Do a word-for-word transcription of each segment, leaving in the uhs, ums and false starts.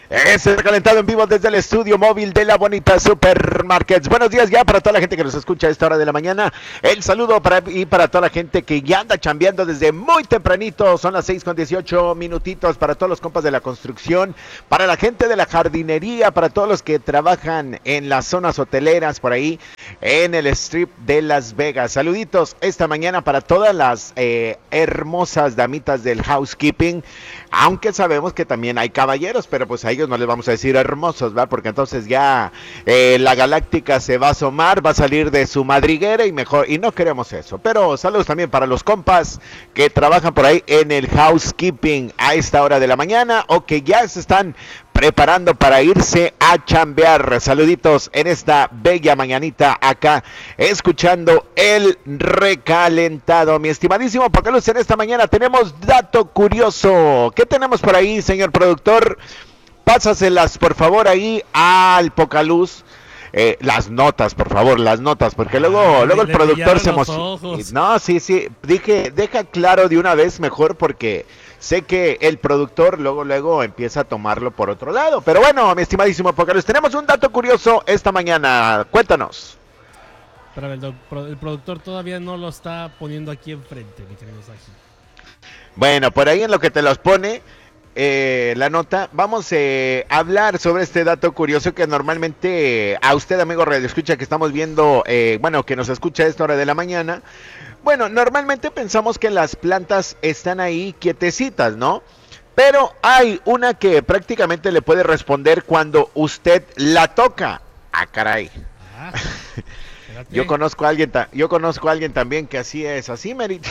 Es el calentado en vivo desde el estudio móvil de la bonita Supermarkets. Buenos días ya para toda la gente que nos escucha a esta hora de la mañana. El saludo para y para toda la gente que ya anda chambeando desde muy tempranito. Son las seis con dieciocho minutitos para todos los compas de la construcción, para la gente de la jardinería, para todos los que trabajan en las zonas hoteleras por ahí en el Strip de Las Vegas. Saluditos esta mañana para todas las eh, hermosas damitas del housekeeping. Aunque sabemos que también hay caballeros, pero pues a ellos no les vamos a decir hermosos, ¿verdad? Porque entonces ya eh, la galáctica se va a asomar, va a salir de su madriguera y mejor, y no queremos eso. Pero saludos también para los compas que trabajan por ahí en el housekeeping a esta hora de la mañana o que ya se están preparando para irse a chambear. Saluditos en esta bella mañanita acá, escuchando el recalentado. Mi estimadísimo Pocaluz, en esta mañana tenemos dato curioso. ¿Qué tenemos por ahí, señor productor? Pásaselas, por favor, ahí al Pocaluz. Eh, las notas, por favor, las notas, porque luego, Ay, luego el le productor brillaron se los emociona. ojos. No, sí, sí, dije, deja claro de una vez mejor porque sé que el productor luego, luego empieza a tomarlo por otro lado. Pero bueno, mi estimadísimo Pocaluz, tenemos un dato curioso esta mañana. Cuéntanos. Pero el, doc- pro- el productor todavía no lo está poniendo aquí enfrente, mi querido Saji. Bueno, por ahí en lo que te los pone eh, la nota, vamos eh, a hablar sobre este dato curioso que normalmente eh, a usted, amigo Radio Escucha, que estamos viendo, eh, bueno, que nos escucha a esta hora de la mañana. Bueno, normalmente pensamos que las plantas están ahí quietecitas, ¿no? Pero hay una que prácticamente le puede responder cuando usted la toca. Ah, caray. Ah, espérate. Yo conozco a alguien, ta- yo conozco a alguien también que así es, así merita.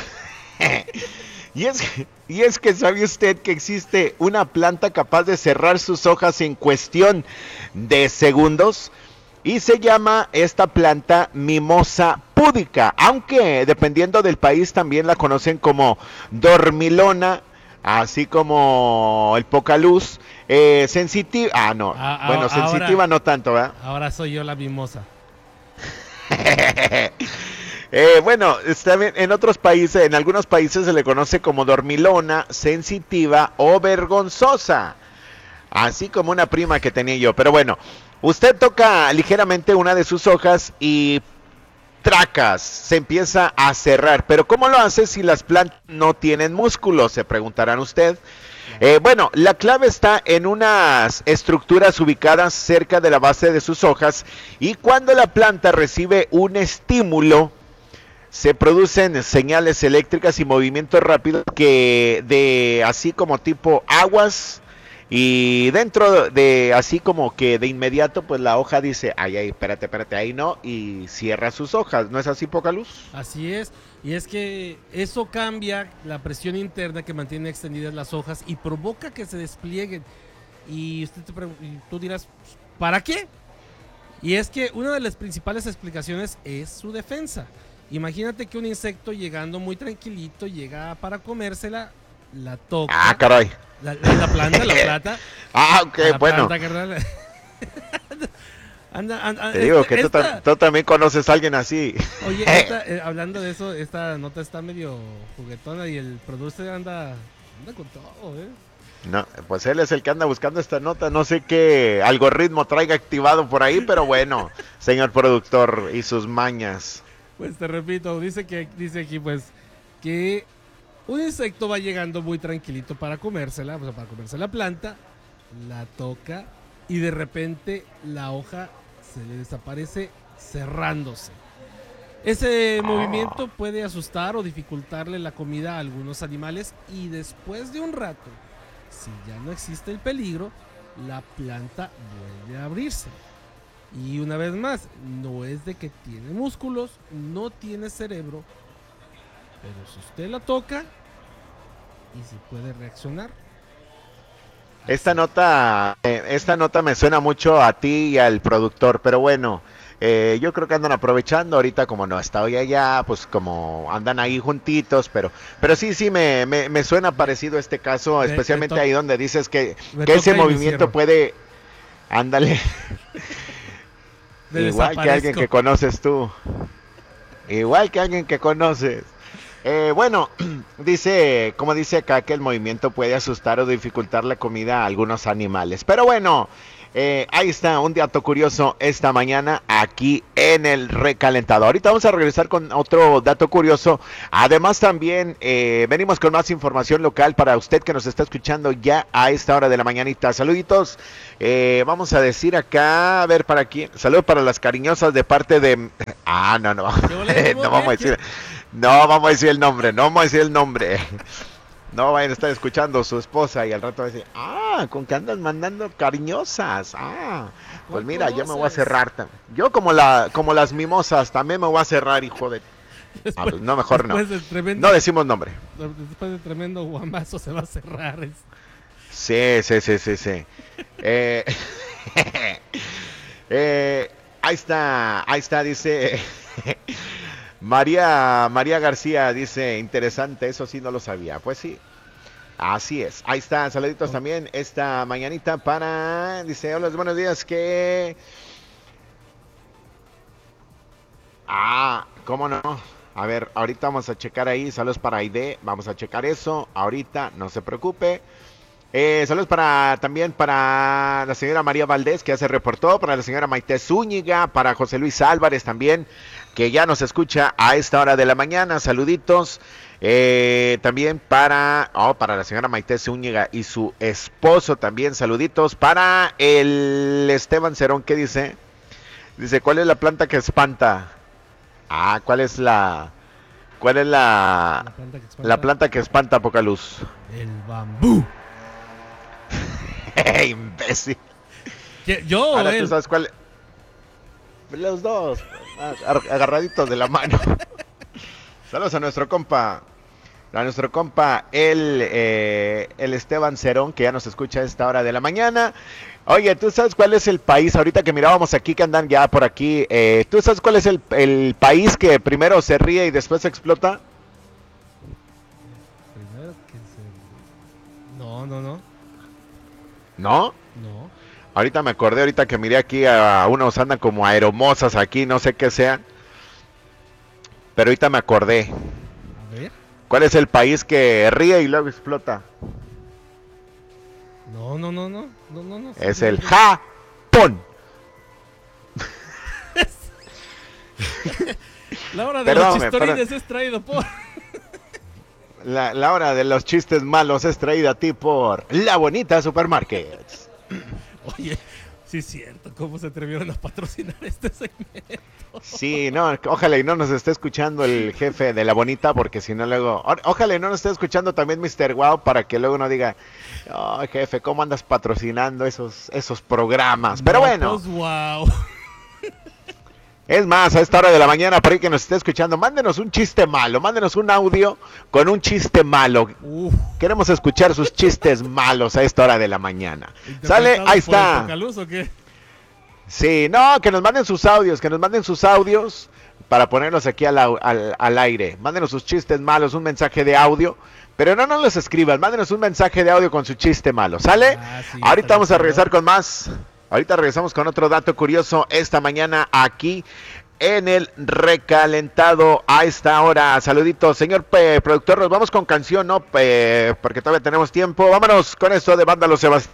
Y es, y es que sabe usted que existe una planta capaz de cerrar sus hojas en cuestión de segundos y se llama esta planta mimosa púdica, aunque dependiendo del país también la conocen como dormilona, así como el pocaluz, eh, sensitiva, ah no, Ah, ah, bueno, ahora- sensitiva no tanto, ¿verdad? Ahora soy yo la mimosa. Eh, bueno, está bien, en otros países, en algunos países se le conoce como dormilona, sensitiva o vergonzosa, así como una prima que tenía yo. Pero bueno, usted toca ligeramente una de sus hojas y tracas, se empieza a cerrar. Pero ¿cómo lo hace si las plantas no tienen músculos? Se preguntarán usted. Eh, bueno, la clave está en unas estructuras ubicadas cerca de la base de sus hojas y cuando la planta recibe un estímulo, se producen señales eléctricas y movimientos rápidos que de así como tipo aguas y dentro de así como que de inmediato pues la hoja dice, ay, ay, espérate, espérate, ahí no, y cierra sus hojas, ¿no es así, poca luz? Así es. Y es que eso cambia la presión interna que mantiene extendidas las hojas y provoca que se desplieguen. Y usted te pregun- y tú dirás, ¿para qué? Y es que una de las principales explicaciones es su defensa. Imagínate que un insecto llegando muy tranquilito llega para comérsela, la toca. Ah, caray. La, la- la planta, la plata. Ah, ok, la bueno. planta, carnal. Anda, anda, Te digo este- que tú, esta- tam- tú también conoces a alguien así. Oye, esta, eh, hablando de eso, esta nota está medio juguetona y el producer anda, anda con todo, ¿eh? No, pues él es el que anda buscando esta nota, no sé qué algoritmo traiga activado por ahí, pero bueno, señor productor y sus mañas. Pues te repito, dice que dice aquí pues que un insecto va llegando muy tranquilito para comérsela, o sea, para comerse la planta, la toca y de repente la hoja se le desaparece cerrándose. Ese movimiento puede asustar o dificultarle la comida a algunos animales y después de un rato, si ya no existe el peligro, la planta vuelve a abrirse. Y una vez más, no es de que tiene músculos, no tiene cerebro, pero si usted la toca y si puede reaccionar. Esta así. nota, eh, esta nota me suena mucho a ti y al productor, pero bueno, eh, yo creo que andan aprovechando ahorita como no está hoy allá, pues como andan ahí juntitos, pero, pero sí, sí me, me, me suena parecido este caso, Me- especialmente me to- ahí donde dices que, me que ese toca y me movimiento cierro. puede, ándale, Me igual que alguien desaparezco. que conoces tú, igual que alguien que conoces. Eh, bueno, dice, como dice acá, que el movimiento puede asustar o dificultar la comida a algunos animales. Pero bueno, eh, ahí está un dato curioso esta mañana aquí en el recalentado. Ahorita vamos a regresar con otro dato curioso. Además también eh, venimos con más información local para usted que nos está escuchando ya a esta hora de la mañanita. Saluditos. Eh, vamos a decir acá, a ver para quién. Saludos para las cariñosas de parte de... Ah, no, no. No vamos a decir... No vamos a decir el nombre, no vamos a decir el nombre. No vayan a estar escuchando su esposa y al rato va a decir, ah, con que andan mandando cariñosas. Ah, pues mira, yo me voy a cerrar. Yo como la, como las mimosas, también me voy a cerrar, hijo de... Después, Ah, pues no, mejor no. Tremendo, no decimos nombre. Después de tremendo guamazo se va a cerrar. Es... Sí, sí, sí, sí, sí. eh, eh, ahí está, ahí está, dice... María, María García dice, interesante, eso sí no lo sabía. Pues sí, así es. Ahí está, saluditos también esta mañanita para, dice, hola, buenos días, que... Ah, ¿cómo no? A ver, ahorita vamos a checar ahí, saludos para Aide, vamos a checar eso, ahorita, no se preocupe. Eh, saludos para también para la señora María Valdés, que ya se reportó, para la señora Maite Zúñiga, para José Luis Álvarez también, que ya nos escucha a esta hora de la mañana. Saluditos. Eh, también para, oh, para la señora Maite Zúñiga y su esposo también. Saluditos para el Esteban Cerón, ¿qué dice? Dice, ¿cuál es la planta que espanta? Ah, ¿cuál es la... ¿Cuál es la... La planta que espanta, la planta que espanta, poca luz? El bambú. Imbécil. ¿Qué? ¿Yo Ahora o él? tú sabes cuál. Los dos, agarraditos de la mano. Saludos a nuestro compa, a nuestro compa, el, eh, el Esteban Cerón, que ya nos escucha a esta hora de la mañana. Oye, ¿tú sabes cuál es el país? Ahorita que mirábamos aquí, que andan ya por aquí, eh, ¿tú sabes cuál es el, el país que primero se ríe y después explota? Primero que se... No, no, no. ¿No? No. Ahorita me acordé, ahorita que miré aquí a unos andan como aeromosas aquí, no sé qué sean. Pero ahorita me acordé. A ver. ¿Cuál es el país que ríe y luego explota? No, no, no, no. no, no, no es el Japón. La hora de Perdóname, los chistorines perdón. es traído por... La, la hora de los chistes malos es traída a ti por La Bonita Supermarkets. Oye, sí es cierto, ¿cómo se atrevieron a patrocinar este segmento? Sí, no, ojalá y no nos esté escuchando el jefe de La Bonita, porque si no luego... o- Ojalá y no nos esté escuchando también mister Wow, para que luego no diga, oh, jefe, ¿cómo andas patrocinando esos, esos programas? Pero No, bueno, pues, wow. es más, a esta hora de la mañana, por ahí que nos esté escuchando, mándenos un chiste malo, mándenos un audio con un chiste malo. Uf. Queremos escuchar sus chistes malos a esta hora de la mañana. ¿Sale? ¿Interpretados Ahí por el está. Pocaluz o qué? Sí, no, que nos manden sus audios, que nos manden sus audios para ponerlos aquí al, au- al, al aire. Mándenos sus chistes malos, un mensaje de audio, pero no nos los escriban, mándenos un mensaje de audio con su chiste malo, ¿sale? Ah, sí, Ahorita vamos a está regresar con más. Ahorita regresamos con otro dato curioso esta mañana aquí en el recalentado a esta hora. Saluditos, señor eh, productor, nos vamos con canción, ¿no? Eh, porque todavía tenemos tiempo. Vámonos con esto de Vándalo Sebastián.